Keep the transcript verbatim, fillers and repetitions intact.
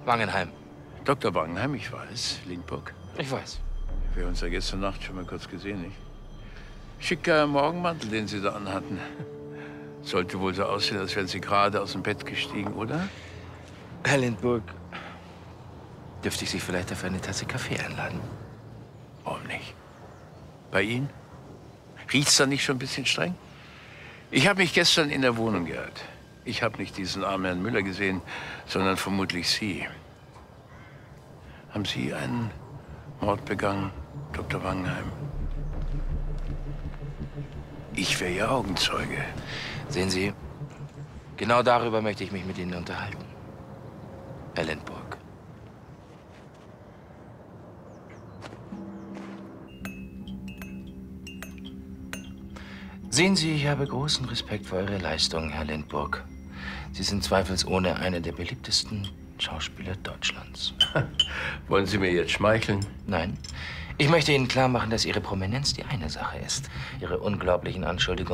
Wangenheim. Doktor Wangenheim, ich weiß. Lindburg. Ich weiß. Wir haben uns ja gestern Nacht schon mal kurz gesehen, nicht? Schicker Morgenmantel, den Sie da anhatten. Sollte wohl so aussehen, als wären Sie gerade aus dem Bett gestiegen, oder? Herr Lindburg, dürfte ich Sie vielleicht auf eine Tasse Kaffee einladen? Warum nicht? Bei Ihnen? Riecht's da nicht schon ein bisschen streng? Ich habe mich gestern in der Wohnung geirrt. Ich habe nicht diesen armen Herrn Müller gesehen, sondern vermutlich Sie. Haben Sie einen Mord begangen, Doktor Wangenheim? Ich wäre Ihr Augenzeuge. Sehen Sie, genau darüber möchte ich mich mit Ihnen unterhalten, Herr Lindburg. Sehen Sie, ich habe großen Respekt für Ihre Leistungen, Herr Lindburg. Sie sind zweifelsohne einer der beliebtesten Schauspieler Deutschlands. Wollen Sie mir jetzt schmeicheln? Nein. Ich möchte Ihnen klar machen, dass Ihre Prominenz die eine Sache ist. Ihre unglaublichen Anschuldigungen